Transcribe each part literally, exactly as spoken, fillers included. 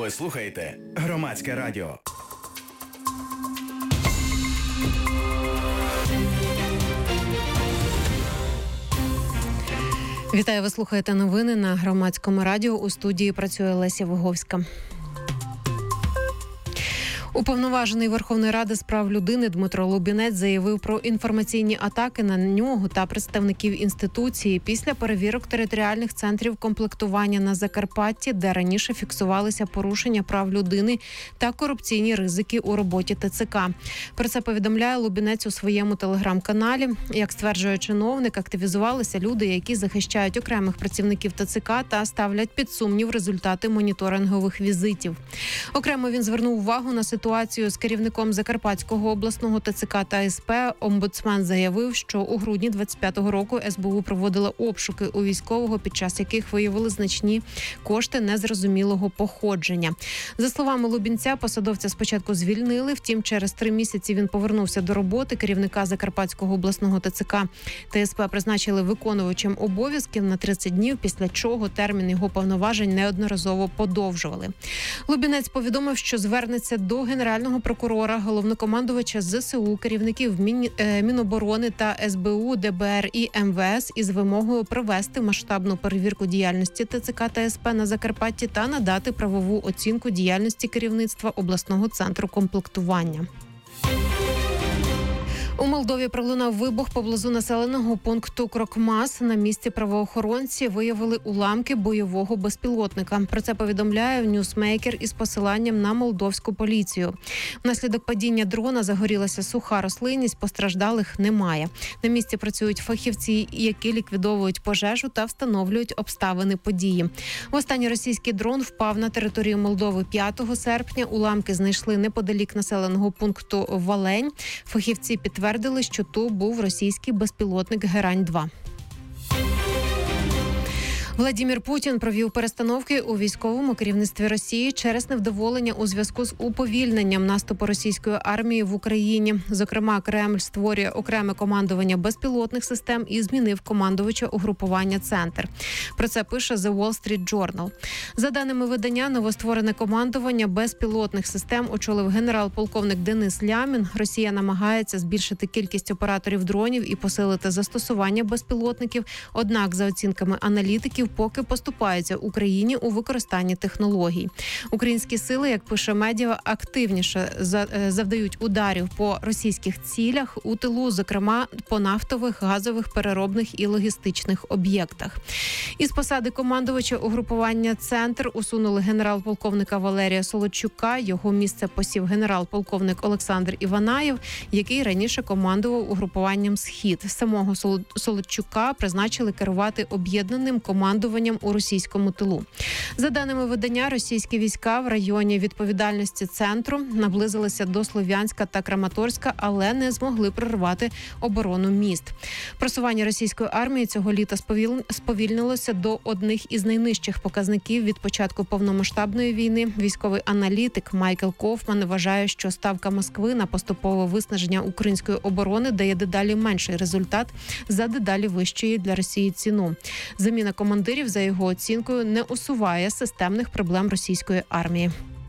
Ви слухаєте Громадське радіо. Вітаю, ви слухаєте новини на Громадському радіо. У студії працює Леся Виговська. Уповноважений Верховної Ради з прав людини Дмитро Лубінець заявив про інформаційні атаки на нього та представників інституції після перевірок територіальних центрів комплектування на Закарпатті, де раніше фіксувалися порушення прав людини та корупційні ризики у роботі ТЦК. Про це повідомляє Лубінець у своєму телеграм-каналі. Як стверджує чиновник, активізувалися люди, які захищають окремих працівників ТЦК та ставлять під сумнів результати моніторингових візитів. Окремо він звернув увагу на ситуацію Ситуацію з керівником Закарпатського обласного ТЦК та СП. Омбудсмен заявив, що у грудні двадцять п'ятого року ес бе у проводила обшуки у військового, під час яких виявили значні кошти незрозумілого походження. За словами Лубінця, посадовця спочатку звільнили, втім через три місяці він повернувся до роботи. Керівника Закарпатського обласного ТЦК та СП призначили виконувачем обов'язків на тридцять днів, після чого термін його повноважень неодноразово подовжували. Лубінець повідомив, що звернеться до Генерального прокурора, головнокомандувача зе се у, керівників Мін... Міноборони та ес бе у, де бе ер і ем ве ес із вимогою провести масштабну перевірку діяльності ТЦК та ес пе на Закарпатті та надати правову оцінку діяльності керівництва обласного центру комплектування. У Молдові пролунав вибух поблизу населеного пункту Крокмас. На місці правоохоронці виявили уламки бойового безпілотника. Про це повідомляє Ньюсмейкер із посиланням на молдовську поліцію. Внаслідок падіння дрона загорілася суха рослинність, постраждалих немає. На місці працюють фахівці, які ліквідовують пожежу та встановлюють обставини події. Востаннє російський дрон впав на територію Молдови п'ятого серпня. Уламки знайшли неподалік населеного пункту Валень. Фахівці підтвердили, Твердили, що то був російський безпілотник Герань два. Владимир Путін провів перестановки у військовому керівництві Росії через невдоволення у зв'язку з уповільненням наступу російської армії в Україні. Зокрема, Кремль створює окреме командування безпілотних систем і змінив командувача угрупування «Центр». Про це пише The Wall Street Journal. За даними видання, новостворене командування безпілотних систем очолив генерал-полковник Денис Лямін. Росія намагається збільшити кількість операторів дронів і посилити застосування безпілотників. Однак, за оцінками аналітиків, поки поступаються Україні у використанні технологій. Українські сили, як пише медіа, активніше завдають ударів по російських цілях у тилу, зокрема по нафтових, газових, переробних і логістичних об'єктах. Із посади командувача угрупування «Центр» усунули генерал-полковника Валерія Солодчука. Його місце посів генерал-полковник Олександр Іванаєв, який раніше командував угрупуванням «Схід». Самого Солодчука призначили керувати об'єднаним командуванням у російському тилу. За даними видання, російські війська в районі відповідальності «Центру» наблизилися до Слов'янська та Краматорська, але не змогли прорвати оборону міст. Просування російської армії цього літа сповільнилося до одних із найнижчих показників від початку повномасштабної війни. Військовий аналітик Майкл Кофман вважає, що ставка Москви на поступове виснаження української оборони дає дедалі менший результат за дедалі вищої для Росії ціну. Заміна командирів, за його оцінкою, не усуває системних проблем російської армії.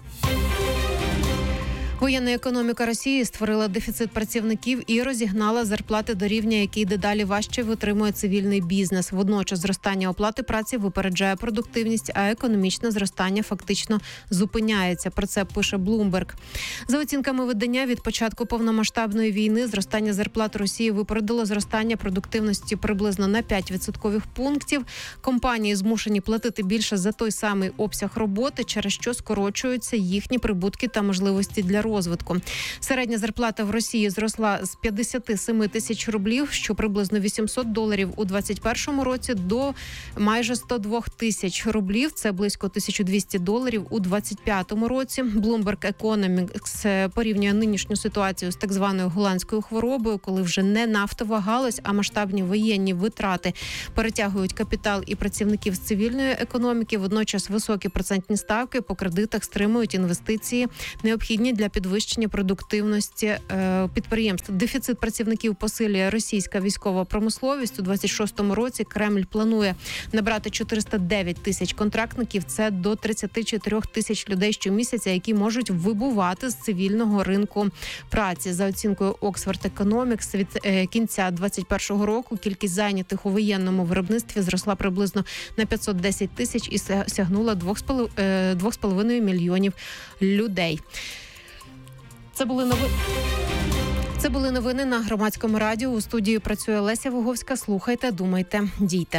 Воєнна економіка Росії створила дефіцит працівників і розігнала зарплати до рівня, який дедалі важче витримує цивільний бізнес. Водночас зростання оплати праці випереджає продуктивність, а економічне зростання фактично зупиняється. Про це пише Bloomberg. За оцінками видання, від початку повномасштабної війни зростання зарплат Росії випередило зростання продуктивності приблизно на п'ять відсоткових пунктів. Компанії змушені платити більше за той самий обсяг роботи, через що скорочуються їхні прибутки та можливості для розвитку. розвитку. Середня зарплата в Росії зросла з п'ятдесят сім тисяч рублів, що приблизно вісімсот доларів у двадцять першому році, до майже сто два тисяч рублів, це близько тисяча двісті доларів у двадцять п'ятому році. Bloomberg Economics порівнює нинішню ситуацію з так званою голландською хворобою, коли вже не нафтова галузь, а масштабні воєнні витрати перетягують капітал і працівників з цивільної економіки. Водночас високі процентні ставки по кредитах стримують інвестиції, необхідні для підвищення продуктивності е, підприємств. Дефіцит працівників посилює російська військова промисловість. У двадцять шостому році Кремль планує набрати чотириста дев'ять тисяч контрактників. Це до тридцять чотири тисяч людей щомісяця, які можуть вибувати з цивільного ринку праці. За оцінкою Oxford Economics, від е, кінця двадцять першого року кількість зайнятих у воєнному виробництві зросла приблизно на п'ятсот десять тисяч і сягнула двох з половиною мільйонів людей. Це були новини. Це були новини на Громадському радіо. У студії працює Леся Вуговська. Слухайте, думайте, дійте.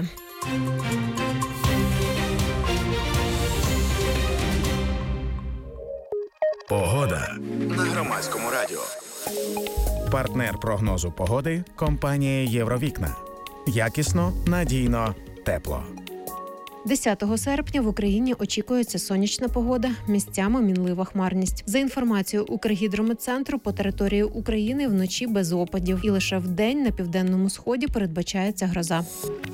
Погода на Громадському радіо. Партнер прогнозу погоди – компанія «Євровікна». Якісно, надійно, тепло. десятого серпня в Україні очікується сонячна погода, місцями мінлива хмарність. За інформацією Укргідрометцентру, по території України вночі без опадів. І лише вдень на південному сході передбачається гроза.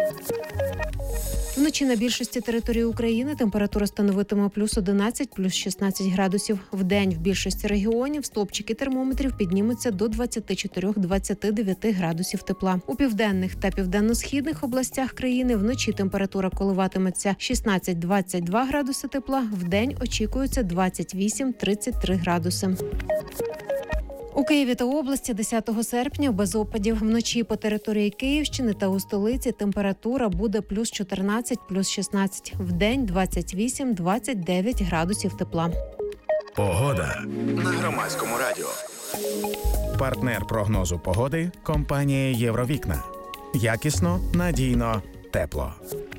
Вночі на більшості території України температура становитиме плюс одинадцять, плюс шістнадцять градусів. Вдень в більшості регіонів стовпчики термометрів піднімуться до двадцять чотири - двадцять дев'ять градусів тепла. У південних та південно-східних областях країни вночі температура коливатиметься шістнадцять - двадцять два градуси тепла. Вдень очікується двадцять вісім - тридцять три градуси. У Києві та області десятого серпня без опадів. Вночі по території Київщини та у столиці температура буде плюс чотирнадцять, плюс шістнадцять. Вдень двадцять вісім - двадцять дев'ять градусів тепла. Погода на Громадському радіо. Партнер прогнозу погоди – компанія «Євровікна». Якісно, надійно, тепло.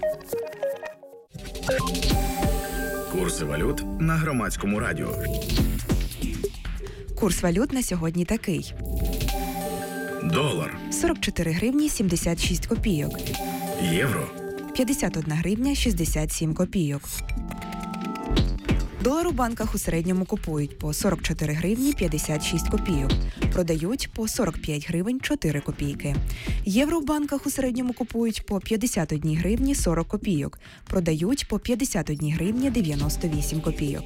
Курси валют на Громадському радіо. Курс валют на сьогодні такий. Долар. сорок чотири гривні сімдесят шість копійок. Євро. п'ятдесят одна гривня шістдесят сім копійок. Долар у банках у середньому купують по сорок чотири гривні п'ятдесят шість копійок. Продають по сорок п'ять гривень чотири копійки. Євро в банках у середньому купують по п'ятдесят одна гривні сорок копійок. Продають по п'ятдесят одна гривня дев'яносто вісім копійок.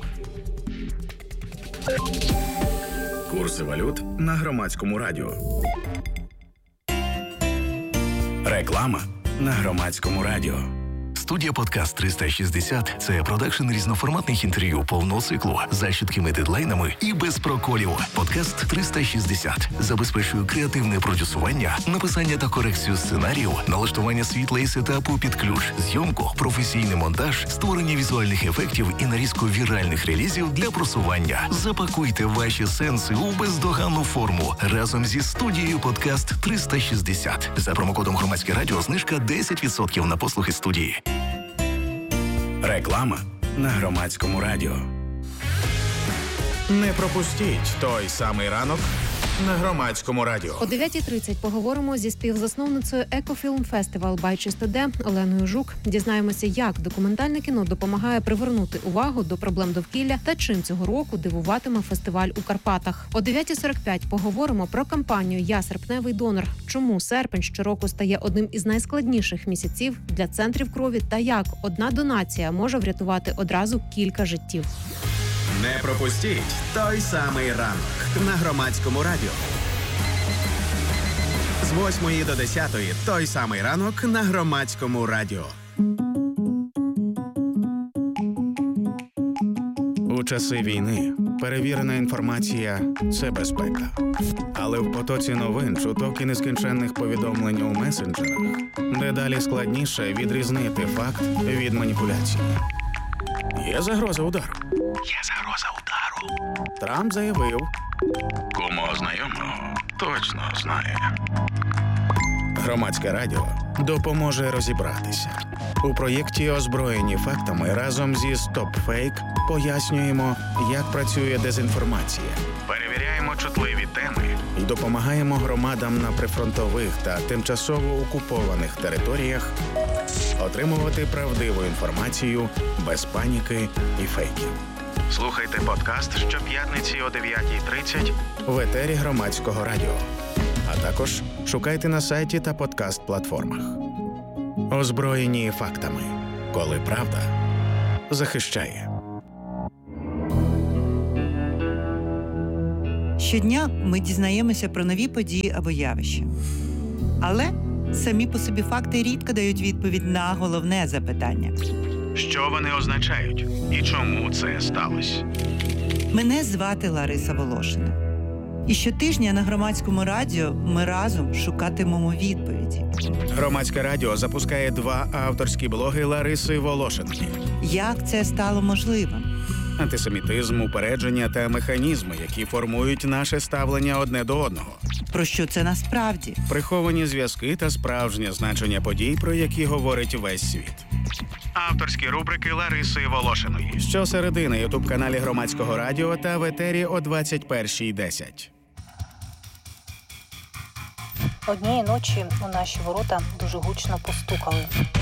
Курси валют на Громадському радіо. Реклама на Громадському радіо. Студія «Подкаст триста шістдесят» – це продакшн різноформатних інтерв'ю повного циклу з чіткими дедлайнами і без проколів. «Подкаст триста шістдесят» забезпечує креативне продюсування, написання та корекцію сценаріїв, налаштування світла і сетапу під ключ, зйомку, професійний монтаж, створення візуальних ефектів і нарізку віральних релізів для просування. Запакуйте ваші сенси у бездоганну форму разом зі студією «Подкаст триста шістдесят». За промокодом «Громадське радіо» знижка десять відсотків на послуги студії. Реклама на Громадському радіо. Не пропустіть той самий ранок на Громадському радіо. О дев'ятій тридцять поговоримо зі співзасновницею Екофільм Фестивал «Бай Чистоде» Оленою Жук. Дізнаємося, як документальне кіно допомагає привернути увагу до проблем довкілля та чим цього року дивуватиме фестиваль у Карпатах. О дев'ятій сорок п'ять поговоримо про кампанію «Я серпневий донор». Чому серпень щороку стає одним із найскладніших місяців для центрів крові та як одна донація може врятувати одразу кілька життів. Не пропустіть той самий ранок на Громадському радіо. З восьмої до десятої той самий ранок на Громадському радіо. У часи війни перевірена інформація – це безпека. Але в потоці новин, чуток і нескінченних повідомлень у месенджерах дедалі складніше відрізнити факт від маніпуляції. Є загроза удару. Є загроза удару. Трамп заявив. Кому знайомого точно знає. Громадське радіо допоможе розібратися. У проєкті «Озброєні фактами» разом зі «Стоп-фейк» пояснюємо, як працює дезінформація. Перевіряємо чутливі теми і допомагаємо громадам на прифронтових та тимчасово окупованих територіях отримувати правдиву інформацію без паніки і фейків. Слухайте подкаст щоп'ятниці о дев'ятій тридцять в етері Громадського радіо. А також шукайте на сайті та подкаст-платформах. Озброєні фактами. Коли правда захищає. Щодня ми дізнаємося про нові події або явища. Але самі по собі факти рідко дають відповідь на головне запитання. Що вони означають і чому це сталося? Мене звати Лариса Волошина. І щотижня на Громадському радіо ми разом шукатимемо відповіді. Громадське радіо запускає два авторські блоги Лариси Волошинки. Як це стало можливим? Антисемітизм, упередження та механізми, які формують наше ставлення одне до одного. Про що це насправді? Приховані зв'язки та справжнє значення подій, про які говорить весь світ. Авторські рубрики Лариси Волошиної. Щосереди на ютуб-каналі Громадського радіо та в етері о двадцять першій десять. Однієї ночі у наші ворота дуже гучно постукали.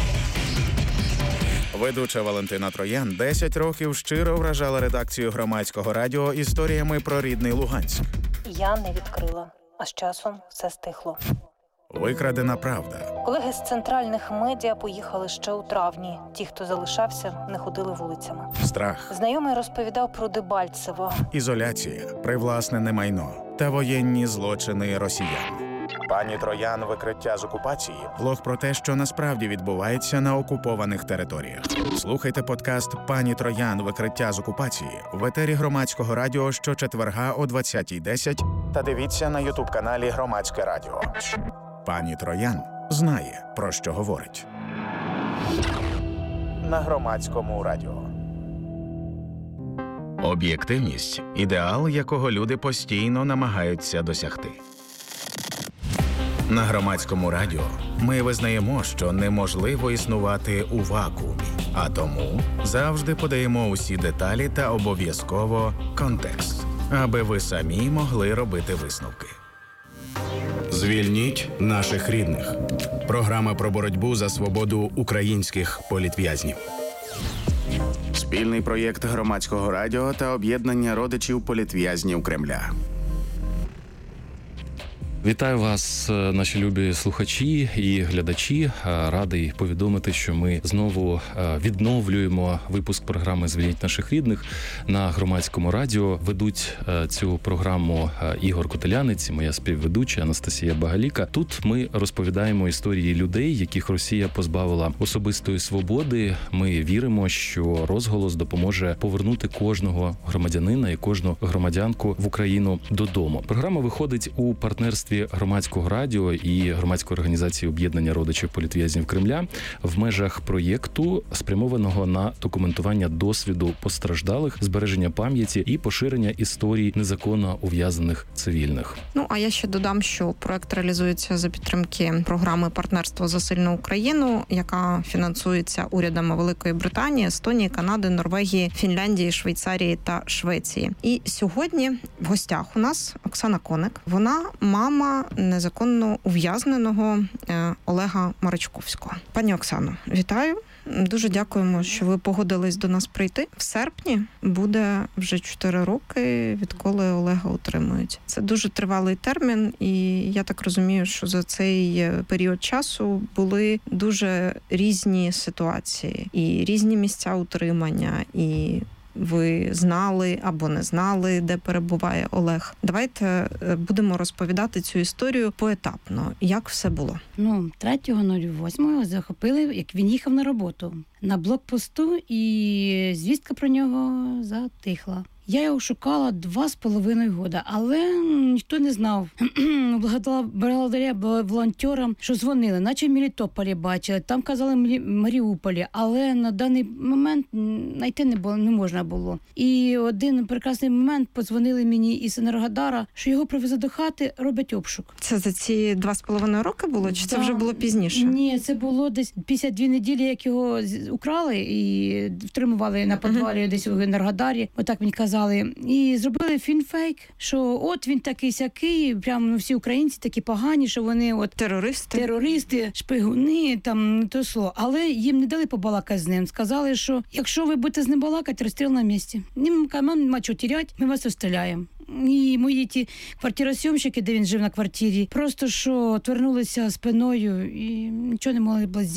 Ведуча Валентина Троян десять років щиро вражала редакцію Громадського радіо історіями про рідний Луганськ. Я не відкрила, а з часом все стихло. Викрадена правда. Колеги з центральних медіа поїхали ще у травні. Ті, хто залишався, не ходили вулицями. Страх. Знайомий розповідав про Дебальцево. Ізоляція, привласнене майно та воєнні злочини росіян. Пані Троян «Викриття з окупації» – влог про те, що насправді відбувається на окупованих територіях. Слухайте подкаст «Пані Троян. Викриття з окупації» в етері Громадського радіо щочетверга о двадцятій десять та дивіться на ютуб-каналі Громадське радіо. Пані Троян знає, про що говорить. На Громадському радіо. Об'єктивність – ідеал, якого люди постійно намагаються досягти. На Громадському радіо ми визнаємо, що неможливо існувати у вакуумі, а тому завжди подаємо усі деталі та обов'язково контекст, аби ви самі могли робити висновки. Звільніть наших рідних. Програма про боротьбу за свободу українських політв'язнів. Спільний проєкт Громадського радіо та об'єднання родичів політв'язнів Кремля. Вітаю вас, наші любі слухачі і глядачі. Радий повідомити, що ми знову відновлюємо випуск програми «Звільніть наших рідних» на Громадському радіо. Ведуть цю програму Ігор Котелянець, моя співведуча Анастасія Багаліка. Тут ми розповідаємо історії людей, яких Росія позбавила особистої свободи. Ми віримо, що розголос допоможе повернути кожного громадянина і кожну громадянку в Україну додому. Програма виходить у партнерстві Громадського радіо і громадської організації об'єднання родичів політв'язнів Кремля в межах проєкту, спрямованого на документування досвіду постраждалих, збереження пам'яті і поширення історій незаконно ув'язнених цивільних. Ну, а я ще додам, що проект реалізується за підтримки програми «Партнерство за сильну Україну», яка фінансується урядами Великої Британії, Естонії, Канади, Норвегії, Фінляндії, Швейцарії та Швеції. І сьогодні в гостях у нас Оксана Коник. Вона мама незаконно ув'язненого Олега Маричковського. Пані Оксано, вітаю. Дуже дякуємо, що ви погодились до нас прийти. В серпні буде вже чотири роки, відколи Олега утримують. Це дуже тривалий термін, і я так розумію, що за цей період часу були дуже різні ситуації, і різні місця утримання, і ви знали або не знали, де перебуває Олег. Давайте будемо розповідати цю історію поетапно. Як все було? Ну, третього восьмого захопили, як він їхав на роботу на блокпосту, і звістка про нього затихла. Я його шукала два з половиною года, але ніхто не знав. Благодаря волонтерам, що дзвонили, наче в Мелітополі бачили, там казали в Маріуполі, але на даний момент знайти не було, не можна було. І один прекрасний момент подзвонили мені із Енергодара, що його привезли до хати, роблять обшук. Це за ці два з половиною роки було, чи це да. вже було пізніше? Ні, це було десь п'ятдесят дві неділі, як його украли і втримували на підвалі uh-huh. десь у Енергодарі, отак мені казали. І зробили фільм-фейк, що от він такий сякий, прямо ну, всі українці такі погані, що вони от терористи, терористи, шпигуни, там не то слово. Але їм не дали побалакати з ним. Сказали, що якщо ви будете з ним балакати, розстріл на місці. Ним нема чого теряти, ми вас розстріляємо. І мої ті квартиросйомщики, де він жив на квартирі, просто що твернулися спиною і нічого не могли б зробити.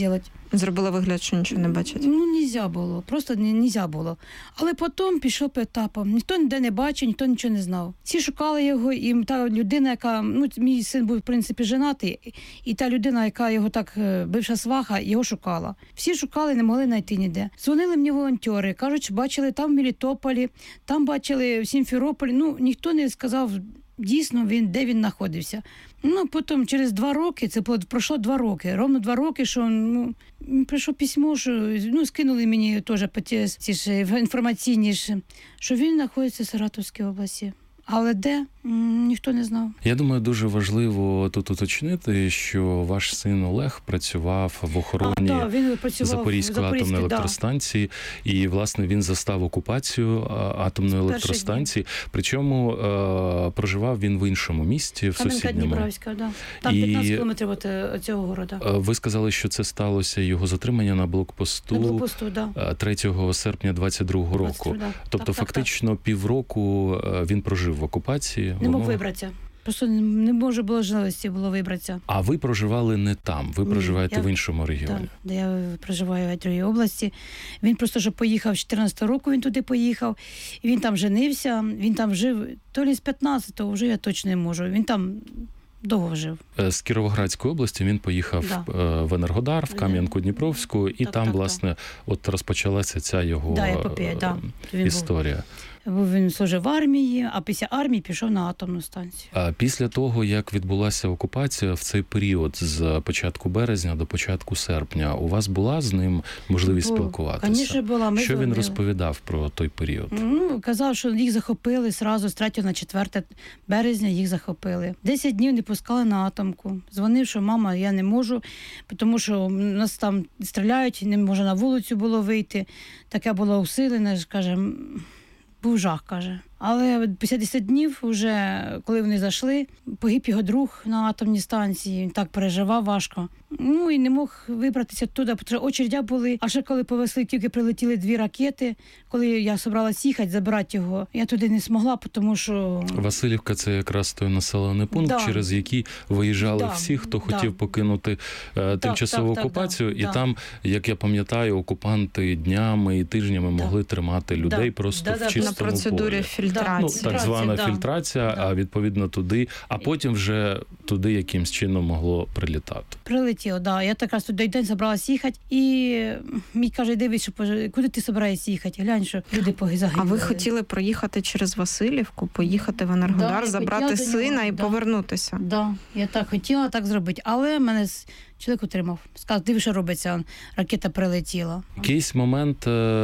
Зробила вигляд, що нічого не бачить? Ну, нельзя було, просто не нельзя було. Але потім пішов по етапам. Ніхто ніде не бачив, ніхто нічого не знав. Всі шукали його, і та людина, яка, ну, мій син був, в принципі, женатий, і та людина, яка його так, бивша сваха, його шукала. Всі шукали, не могли знайти ніде. Дзвонили мені волонтери, кажуть, що бачили там в Мелітополі, там бачили в Сімферополі. Ну, ніхто не сказав, дійсно, він, де він знаходився. Ну, потім через два роки, це пройшло два роки, ровно два роки, що, ну, прийшло письмо, що, ну, скинули мені теж по ті, ці ж інформаційні, що він знаходиться в Саратовській області. Але де? М, ніхто не знав. Я думаю, дуже важливо тут уточнити, що ваш син Олег працював в охороні а, да, він працював Запорізької атомної електростанції, да. І, власне, він застав окупацію атомної електростанції. Причому е- проживав він в іншому місті, в Кам'янка сусідньому. Дніпровська, да. Там і... п'ятнадцять кілометрів від цього города. Ви сказали, що це сталося його затримання на блокпосту, на блокпосту, да. третього серпня двадцять другого року. Да. Тобто, так, фактично, так, так. півроку він прожив в окупації. Не мог вибратися. Просто не може було можливості було вибратися. А ви проживали не там, ви проживаєте я, в іншому регіоні. Так, де я проживаю в другій області. Він просто що поїхав з чотирнадцятого року, він туди поїхав. І він там женився, він там жив, то ли з п'ятнадцятого, вже я точно не можу. Він там довго жив. З Кіровоградської області він поїхав да. в Енергодар, в Кам'янку-Дніпровську, і так, там, так, власне, так. от розпочалася ця його да, епопея, да. історія. Був. Він служив в армії, а після армії пішов на атомну станцію. А після того, як відбулася окупація, в цей період з початку березня до початку серпня, у вас була з ним можливість Бу, спілкуватися? Звісно, була. Ми Що звонили. Він розповідав про той період? Ну, казав, що їх захопили зразу з третього на четверте березня, їх захопили. Десять днів не пускали на атомку. Дзвонив, що мама, я не можу, тому що нас там стріляють, не може на вулицю було вийти. Таке було усилене, каже, був жах, каже. Але після десяти днів, вже, коли вони зайшли, погиб його друг на атомній станції, він так переживав важко. Ну і не мог вибратися туди, тому що очередя були. А ще коли повезли, тільки прилетіли дві ракети, коли я собралась їхати, забирати його, я туди не змогла, тому що... Василівка – це якраз той населений пункт, да. через який виїжджали да. всі, хто да. хотів покинути е, тимчасову так, окупацію. Так, так, і да. там, як я пам'ятаю, окупанти днями і тижнями да. могли тримати людей да. просто да, в чистому полі. На процедурі фільтрації. Ну, так звана да. фільтрація, да. а відповідно туди, а потім вже туди якимсь чином могло прилітати. Прилетіло, да. Я так раз туди день забралась їхати, і мій каже, дивись, що, куди ти збираєшся їхати? Глянь, що люди загинули. А ви хотіли проїхати через Василівку, поїхати в Енергодар, да, забрати сина і да. повернутися? Так, да. Я так хотіла так зробити, але мене чоловік утримав. Сказав, диви, що робиться, ракета прилетіла. Якийсь момент,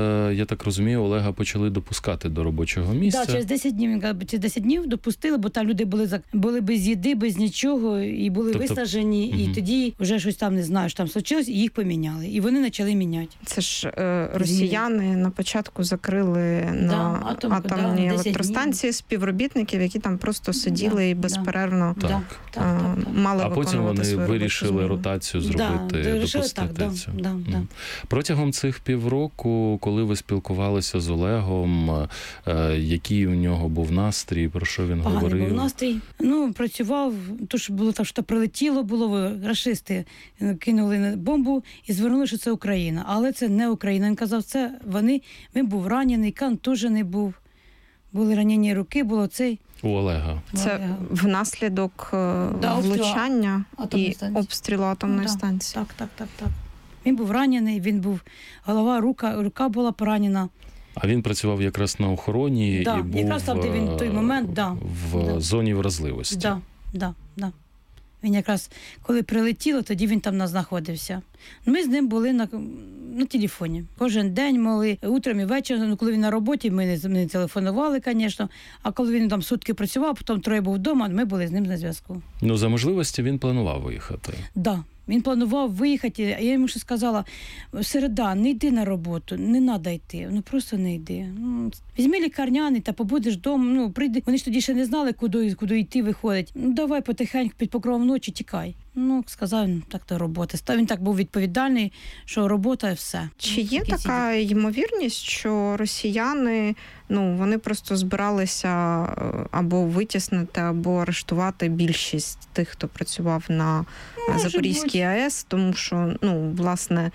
я так розумію, Олега почали допускати до робочого місця. Так, да, через десять днів, через десять днів допустили, бо там люди були, були без їди, без нічого, і були тобто... висаджені, угу. і тоді вже щось там, не знаю, що там случилось, і їх поміняли. І вони почали міняти. Це ж е, росіяни на початку закрили да, на атомку, атомній да, електростанції днів. Співробітників, які там просто сиділи да, і безперервно да. так. Так, а, так, так. мали а виконувати свою роботу. А потім вони вирішили ротацію зробити, да, допустити так, да, цю. Да, да. Протягом цих півроку, коли ви спілкувалися з Олегом, е, який у нього був настрій, про що він Поганий говорив? Був настрій. Ну, працював, то що було так, що прилетіло, було, рашисти кинули бомбу і звернули, що це Україна. Але це не Україна. Він казав, це вони, він був ранений, контужений був. Були ранені руки, було цей. У Олега. Це Олега. Внаслідок да, влучання і станції. обстрілу атомної да. станції. Так, так, так, так. Він був ранений, він був, голова, рука, рука була поранена. А він працював якраз на охороні да, і був якраз там, де він той момент, да. в да. зоні вразливості. Да, да, да. Він якраз, коли прилетіло, тоді він там знаходився. Ми з ним були на, на телефоні. Кожен день могли, утром і ввечері, ну, коли він на роботі, ми не, не телефонували, звісно, а коли він там сутки працював, потім троє був вдома, ми були з ним на зв'язку. Ну, за можливості він планував виїхати. Так. Да. Він планував виїхати, а я йому ще сказала, середа, не йди на роботу, не треба йти, ну просто не йди. Ну, візьми лікарняний та побудеш вдома, ну прийди. Вони ж тоді ще не знали, куди, куди йти, виходить. Ну давай потихеньку під покровом ночі тікай. Ну, сказав він, так то робота. Став він так був відповідальний, що робота і все. Чи є Такі така ймовірність, що росіяни, ну, вони просто збиралися або витіснити, або арештувати більшість тих, хто працював на Може Запорізькій бути. АЕС, тому що, ну, власне,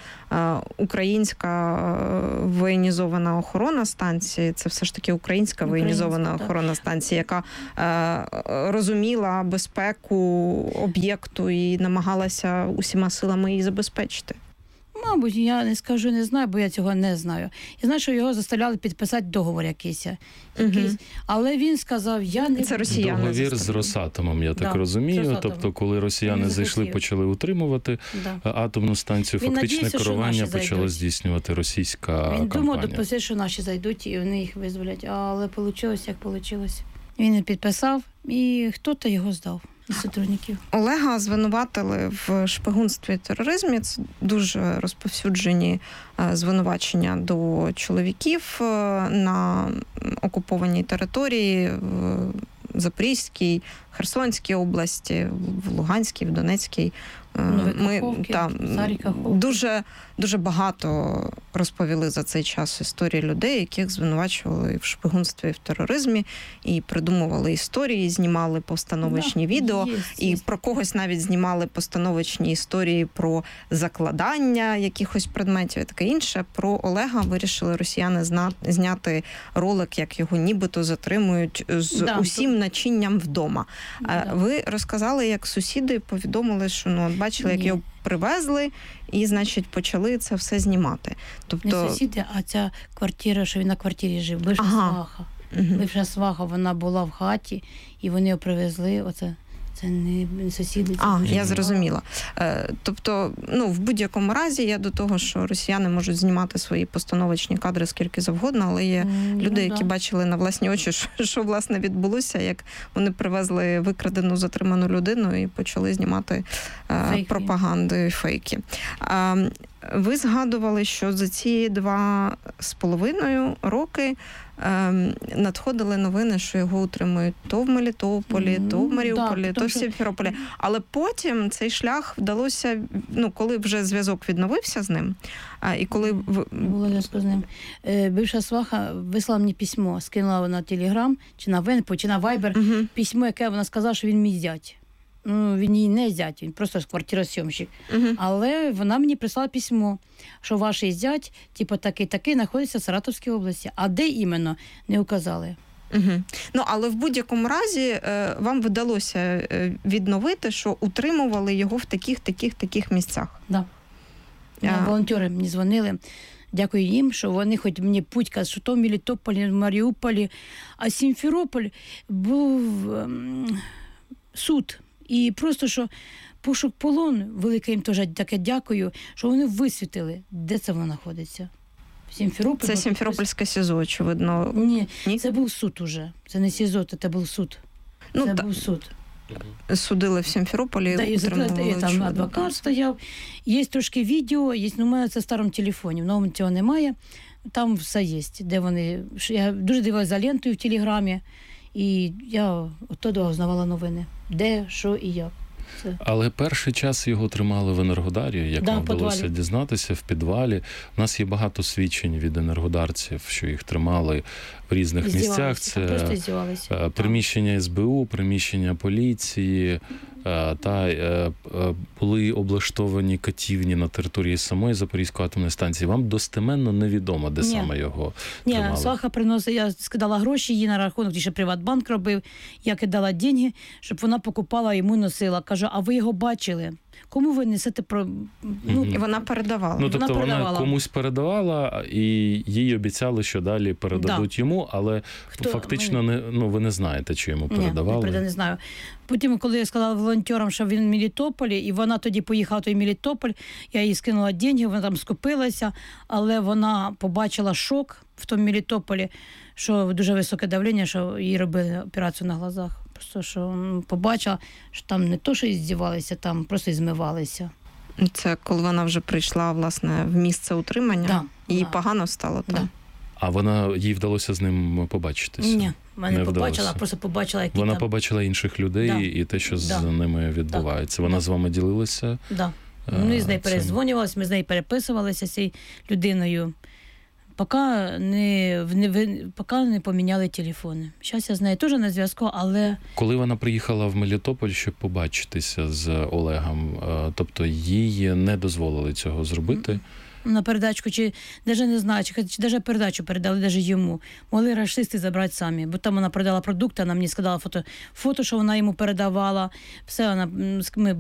українська воєнізована охорона станції, це все ж таки українська воєнізована так. охорона станції, яка е, розуміла безпеку об'єкту і намагалася усіма силами її забезпечити. Мабуть, я не скажу, не знаю, бо я цього не знаю. Я знаю, що його заставляли підписати договор якийсь. якийсь. Угу. Але він сказав, я не... Це росіяни. Договір з Росатомом, я так да, розумію. Тобто, коли росіяни зайшли, почали утримувати да. атомну станцію, він фактичне надіється, керування почала здійснювати російська він компанія. Він думав, допустити, що наші зайдуть і вони їх визволять. Але вийшло, як вийшло. Він не підписав, і хто-то його здав. Сотрудників. Олега звинуватили в шпигунстві і тероризмі. Це дуже розповсюджені звинувачення до чоловіків на окупованій території в Запорізькій, Херсонській області, в Луганській, в Донецькій. Ми там дуже, дуже багато розповіли за цей час історії людей, яких звинувачували в шпигунстві і в тероризмі, і придумували історії, знімали постановочні да, відео, є, і є. Про когось навіть знімали постановочні історії про закладання якихось предметів і таке інше. Про Олега вирішили росіяни зна... зняти ролик, як його нібито затримують з да, усім то... начинням вдома. Да. Ви розказали, як сусіди повідомили, що ну, бачили, як Ні. його привезли, і, значить, почали це все знімати. Тобто... Не сусіди, а ця квартира, що він на квартирі жив, бивша ага. сваха. Угу. Бивша сваха, вона була в хаті, і вони його привезли, оце... Це не сусіди. Це а, я зрозуміла. Тобто, ну, в будь-якому разі, я до того, що росіяни можуть знімати свої постановочні кадри скільки завгодно, але є mm, люди, ну, які да. бачили на власні очі, що, що, власне, відбулося, як вони привезли викрадену, затриману людину і почали знімати фейки. пропаганду і фейки. Ви згадували, що за ці два з половиною роки надходили новини, що його утримують то в Мелітополі, то в Маріуполі, да, то в Сімферополі. Але потім цей шлях вдалося, ну, коли вже зв'язок відновився з ним, і коли... Було зв'язку з ним. Бивша сваха вислала мені письмо, скинула на Телеграм, чи на Венпо, чи на Вайбер, угу. письмо, яке вона сказала, що він мій зять. Ну, він її не зять, він просто квартиросйомщик. Uh-huh. Але вона мені прислала письмо, що ваш зять, типу, такий-такий, знаходиться в Саратовській області. А де іменно, не указали. Uh-huh. Ну, але в будь-якому разі вам вдалося відновити, що утримували його в таких-таких-таких місцях. Так. Да. А... Волонтери мені дзвонили. Дякую їм, що вони хоч мені путь кажуть, що то в Мелітополі, в Маріуполі. А Сімферополь був ем, суд. І просто, що пошук полон, велике їм теж таке дякую, що вони висвітили, де це воно знаходиться. Сімферополь. Це Сімферопольське СІЗО, очевидно. Ні, Ні, це був суд уже. Це не СІЗО, це був суд. Ну, це та... був суд. Судили в Сімферополі. Да, і там адвокат стояв. Є трошки відео, є, ну, у мене це в старому телефоні, в новому цього немає. Там все є, де вони... Я дуже дивилася за лентою в Телеграмі. І я оттуда узнавала новини. Де, що і як. Це. Але перший час його тримали в Енергодарі, як да, нам вдалося дізнатися, в підвалі. У нас є багато свідчень від енергодарців, що їх тримали в різних місцях. Це приміщення ес бе у, приміщення поліції, та були облаштовані катівні на території самої Запорізької атомної станції. Вам достеменно невідомо, де Ні. саме його тримали? Ні, Сваха приносила, я скидала гроші їй на рахунок, ще Приватбанк робив, я кидала гроші, щоб вона покупала, йому носила. Кажу, а ви його бачили? Кому ви несете про... Ну, і вона передавала. Ну, тобто вона, вона комусь передавала, і їй обіцяли, що далі передадуть да. йому, але Хто? фактично не, ну, ви не знаєте, чи йому передавали. Ні, не, не знаю. Потім, коли я сказала волонтерам, що він в Мелітополі, і вона тоді поїхала в той Мелітополь, я їй скинула гроші, вона там скупилася, але вона побачила шок в тому Мелітополі, що дуже високе давлення, що їй робили операцію на глазах. Просто що побачила, що там не то, що і здівалися, там просто і змивалися. Це коли вона вже прийшла, власне, в місце утримання, да, їй да. погано стало там? Да. А вона, їй вдалося з ним побачитися? Ні, Мене не побачила, вдалося. просто побачила, які Вона там... побачила інших людей Да. і те, що Да. з ними відбувається. Вона Да. з вами ділилася? Да. Ми з нею цим. перезвонювалися, ми з нею переписувалися з цією людиною, поки не, не, ви- поки не поміняли телефони. Зараз я з нею теж на зв'язку, але Коли вона приїхала в Мелітополь, щоб побачитися з Олегом, е, тобто їй не дозволили цього зробити? на передачку, чи навіть не знаю, чи, чи навіть передачу передали навіть йому. Могли рашисти забрати самі, бо там вона продала продукти, вона мені сказала фото, фото, що вона йому передавала. Все, вона, м, ми